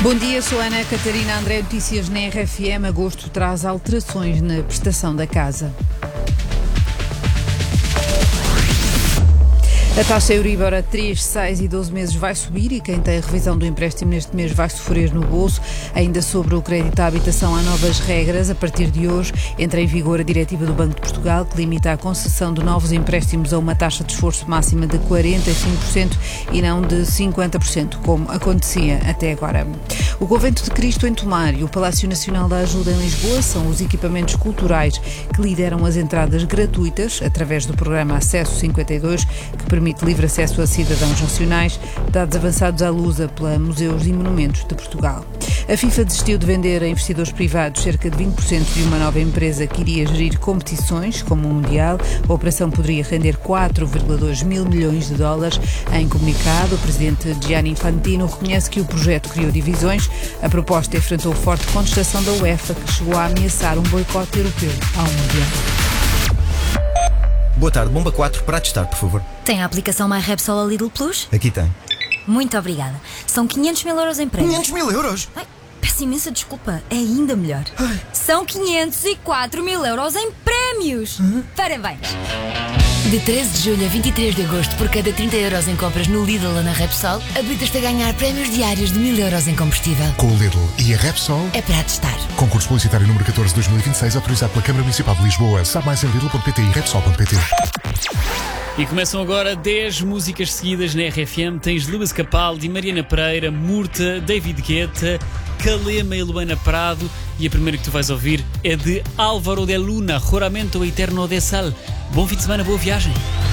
Bom dia, sou Ana Catarina André, notícias na RFM. Agosto traz alterações na prestação da casa. A taxa Euribor a 3, 6 e 12 meses vai subir e quem tem a revisão do empréstimo neste mês vai sofrer no bolso. Ainda sobre o crédito à habitação, há novas regras. A partir de hoje entra em vigor a diretiva do Banco de Portugal que limita a concessão de novos empréstimos a uma taxa de esforço máxima de 45% e não de 50%, como acontecia até agora. O Convento de Cristo em Tomar e o Palácio Nacional da Ajuda em Lisboa são os equipamentos culturais que lideram as entradas gratuitas através do programa Acesso 52, que permite livre acesso a cidadãos nacionais, dados avançados à Lusa pela Museus e Monumentos de Portugal. A FIFA desistiu de vender a investidores privados cerca de 20% de uma nova empresa que iria gerir competições, como o Mundial. A operação poderia render 4,2 mil milhões de dólares. Em comunicado, o presidente Gianni Infantino reconhece que o projeto criou divisões. A proposta enfrentou forte contestação da UEFA, que chegou a ameaçar um boicote europeu ao Mundial. Boa tarde, bomba 4 para testar, por favor. Tem a aplicação MyRepsol a Lidl Plus? Aqui tem. Muito obrigada. São 500 mil euros em prémios. 500 mil euros? Ai, peço imensa desculpa, é ainda melhor. Ai. São 504 mil euros em prémios. Parabéns. De 13 de julho a 23 de agosto, por cada 30 euros em compras no Lidl ou na Repsol, habilitas-te a ganhar prémios diários de 1000 euros em combustível. Com o Lidl e a Repsol É para testar. Concurso publicitário número 14/2026, autorizado pela Câmara Municipal de Lisboa. Sabe mais em lidl.pt e repsol.pt. E começam agora 10 músicas seguidas na RFM. Tens Luís Capaldi, Mariana Pereira, Murta, David Guetta, Kalema e Luana Prado. E a primeira que tu vais ouvir é de Álvaro de Luna, Juramento Eterno de Sal. Bom fim de semana, boa viagem.